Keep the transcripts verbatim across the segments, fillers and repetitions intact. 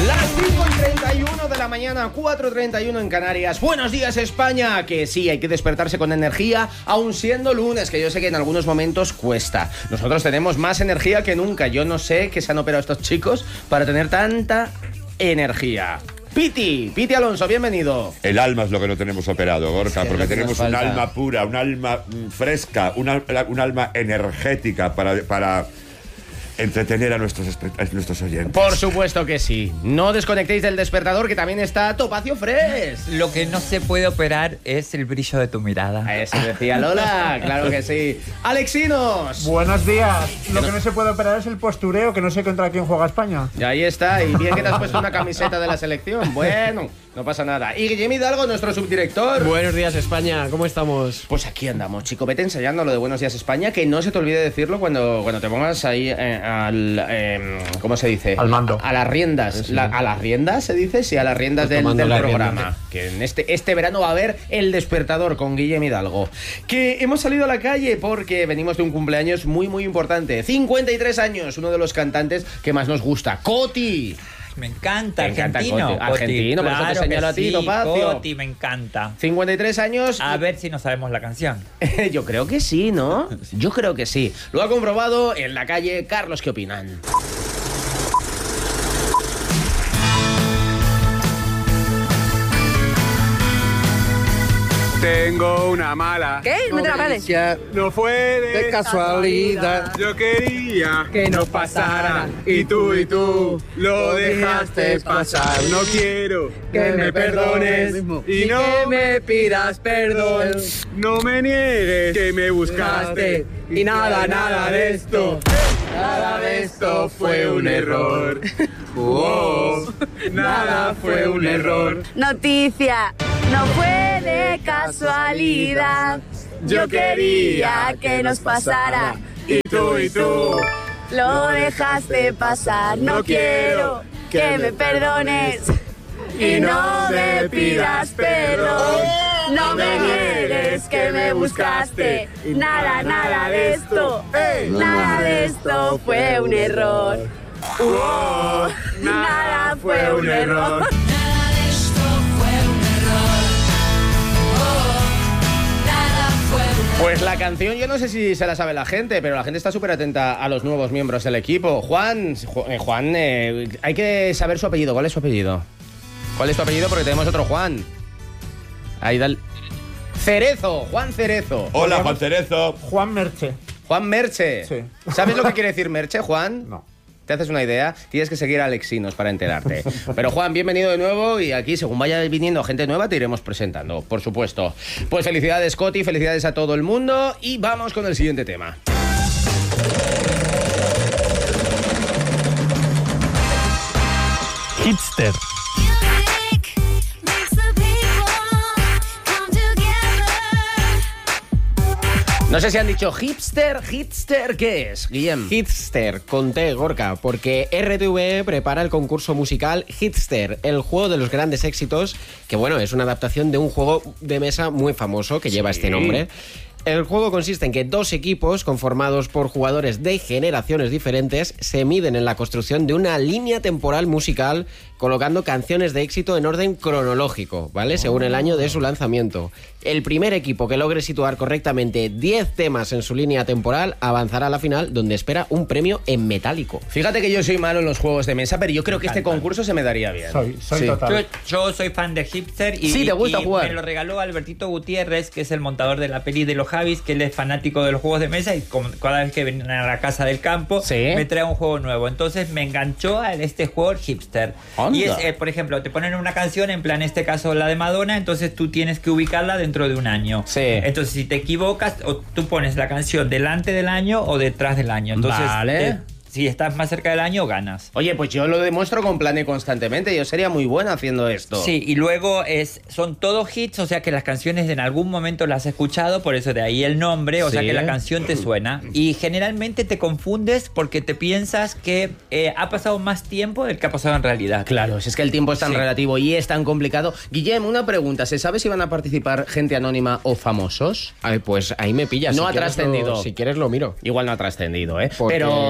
Las cinco y treinta y uno de la mañana, cuatro y treinta y uno en Canarias. Buenos días, España. Que sí, hay que despertarse con energía, aun siendo lunes, que yo sé que en algunos momentos cuesta. Nosotros tenemos más energía que nunca. Yo no sé qué se han operado estos chicos para tener tanta energía. Piti, Piti Alonso, bienvenido. El alma es lo que no tenemos operado, Gorka, Sí, porque que tenemos un alma pura, un alma fresca, una, un alma energética para, para entretener a nuestros, a nuestros oyentes. Por supuesto que sí. No desconectéis del despertador, que también está Topacio Fresh. Lo que no se puede operar es el brillo de tu mirada. Eso decía Lola, claro que sí. Alexinos. Buenos días. Lo que no se puede operar es el postureo, que no sé contra quién juega España. Y ahí está, y bien que te has puesto una camiseta de la selección. Bueno, no pasa nada. Y Guillem Hidalgo, nuestro subdirector. Buenos días, España, ¿cómo estamos? Pues aquí andamos, chico. Vete ensayando lo de Buenos días, España, que no se te olvide decirlo cuando, cuando te pongas ahí eh, al... Eh, ¿cómo se dice? Al mando. A, a las riendas. Sí. La, ¿A las riendas se dice? Sí, a las riendas del, del programa. Rienda. Que en este, este verano va a haber El Despertador con Guillem Hidalgo. Que hemos salido a la calle porque venimos de un cumpleaños muy, muy importante. cincuenta y tres años, uno de los cantantes que más nos gusta. Coti. Me encanta, me encanta argentino. Coti. Argentino, Coti, por eso te señalo a ti, sí, Topacio. Coti, me encanta. cincuenta y tres años. A ver si no sabemos la canción. Yo creo que sí, ¿no? Yo creo que sí. Lo ha comprobado en la calle. Carlos, ¿qué opinan? Tengo una mala. ¿Qué? No te la vales. No fue de, de casualidad. Yo quería que no pasara y tú y tú lo dejaste pasar. No quiero que me perdones y no me pidas perdón. No me niegues que me buscaste y nada, nada de esto. Nada de esto fue un error. Oh, nada fue un error. Noticia, no fue de casualidad. Yo quería que nos pasara y tú y tú lo dejaste pasar. No quiero que me perdones y no me pidas perdón. No me niegues que me buscaste. Nada, nada de esto. Nada de esto fue un error. Oh, nada fue un error. Nada de esto fue un error. Oh, nada fue un error. Pues la canción yo no sé si se la sabe la gente, pero la gente está súper atenta a los nuevos miembros del equipo. Juan, eh, Juan, eh, hay que saber su apellido. ¿Cuál es su apellido? ¿Cuál es tu apellido? Porque tenemos otro Juan. Ahí dale. Cerezo, Juan Cerezo. Hola, Juan Cerezo. Juan Merche. Juan Merche. Sí. ¿Sabes lo que quiere decir Merche, Juan? No. ¿Te haces una idea? Tienes que seguir a Alexinos para enterarte. Pero Juan, bienvenido de nuevo y aquí, según vaya viniendo gente nueva, te iremos presentando, por supuesto. Pues felicidades, Coti, felicidades a todo el mundo y vamos con el siguiente tema. Hipster. No sé si han dicho hipster, hipster, ¿qué es, Guillem? Hipster, conté, Gorka, porque R T V E prepara el concurso musical Hipster, el juego de los grandes éxitos, que bueno, es una adaptación de un juego de mesa muy famoso que lleva Sí. este nombre. El juego consiste en que dos equipos, conformados por jugadores de generaciones diferentes, se miden en la construcción de una línea temporal musical, colocando canciones de éxito en orden cronológico, ¿vale? Oh. Según el año de su lanzamiento. El primer equipo que logre situar correctamente diez temas en su línea temporal avanzará a la final, donde espera un premio en metálico. Fíjate que yo soy malo en los juegos de mesa, pero yo creo que este concurso se me daría bien. Soy, soy Sí. total. Yo, yo soy fan de Hipster y, Sí, ¿te gusta y jugar? me lo regaló Albertito Gutiérrez, que es el montador de la peli de los Javis, que él es fanático de los juegos de mesa y como cada vez que vienen a la casa del campo Sí. me trae un juego nuevo. Entonces me enganchó a este juego Hipster. Anda. Y es, eh, por ejemplo, te ponen una canción, en plan, en este caso la de Madonna, entonces tú tienes que ubicarla dentro de un año. Sí. Entonces si te equivocas, o tú pones la canción delante del año o detrás del año. Entonces, Vale. eh, si estás más cerca del año, ganas. Oye, pues yo lo demuestro con Plane constantemente. Yo sería muy buena haciendo esto. Sí, y luego es, son todos hits, o sea que las canciones en algún momento las has escuchado, por eso de ahí el nombre, o Sí. sea que la canción te suena. Y generalmente te confundes porque te piensas que eh, ha pasado más tiempo del que ha pasado en realidad. Claro, si es que el tiempo es tan Sí. relativo y es tan complicado. Guillem, una pregunta. ¿Se sabe si van a participar gente anónima o famosos? Ay, pues ahí me pillas. No si ha quieres trascendido. lo- Si quieres lo miro. Igual no ha trascendido, ¿eh? Porque- Pero si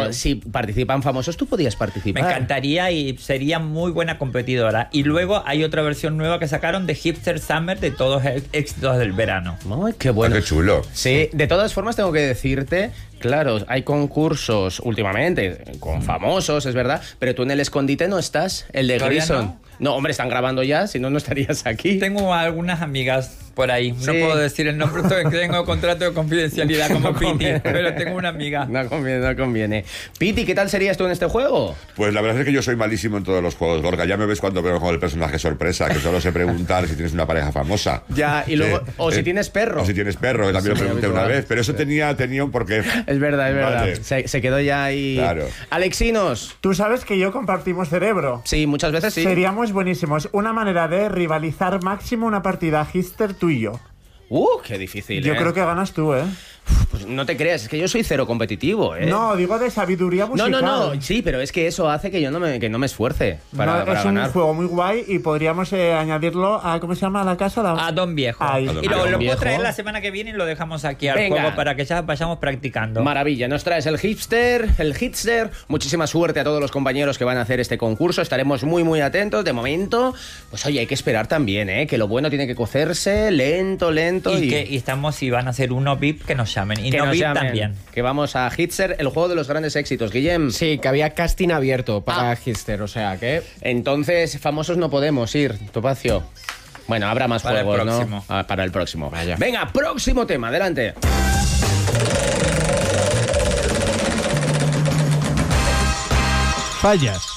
participan famosos, tú podías participar. Me encantaría y sería muy buena competidora. Y luego hay otra versión nueva que sacaron de Hipster Summer de todos los éxitos del verano. Ay, qué bueno. Ah, qué chulo. Sí, de todas formas tengo que decirte, claro, hay concursos últimamente con famosos, es verdad, pero tú en el escondite no estás, el de ¿Todavía Grison. no? No, hombre, están grabando ya, si no, no estarías aquí. Tengo algunas amigas por ahí. No Sí. puedo decir el nombre, porque tengo contrato de confidencialidad como No Piti, conviene. pero tengo una amiga. No conviene, no conviene. Piti, ¿qué tal serías tú en este juego? Pues la verdad es que yo soy malísimo en todos los juegos, Gorka. Ya me ves cuando veo con el personaje sorpresa, que solo sé preguntar si tienes una pareja famosa. Ya, y luego, Sí. o si Eh, tienes perro. O si tienes perro, que también Sí, lo pregunté una habitual. vez. Pero eso tenía, tenía un porqué. Es verdad, es verdad. Vale. Se, se quedó ya ahí. Claro. Alexinos. Tú sabes que yo compartimos cerebro. Sí, muchas veces sí. Seríamos buenísimos. Una manera de rivalizar máximo una partida Hister tú y yo. Uh, qué difícil, Yo ¿eh? creo que ganas tú, ¿eh? Pues no te creas, es que yo soy cero competitivo, ¿eh? No, digo de sabiduría no, musical. no, no, sí, pero es que eso hace que yo no me, que no me esfuerce para, No, para es ganar. un juego muy guay y podríamos eh, añadirlo a, ¿cómo se llama? La casa. La... A Don Viejo. Ahí. A Don Y lo, Viejo. lo puedo Viejo. traer la semana que viene y lo dejamos aquí al Venga. juego para que ya vayamos practicando. Maravilla, nos traes el hipster, el hitster. Muchísima suerte a todos los compañeros que van a hacer este concurso. Estaremos muy, muy atentos. De momento, pues oye, hay que esperar también, ¿eh? Que lo bueno tiene que cocerse lento, lento. Y, Y, que, y estamos, si van a hacer uno V I P, que nos llamen. Y que no nos V I P llamen. también. Que vamos a hitster, el juego de los grandes éxitos. Guillem. Sí, que había casting abierto para Ah. Hipster, o sea que... Entonces, famosos no podemos ir, Topacio. Bueno, habrá más Para el juegos, ¿no? próximo. Ah, para el próximo. Vaya. Venga, próximo tema, adelante. Fallas.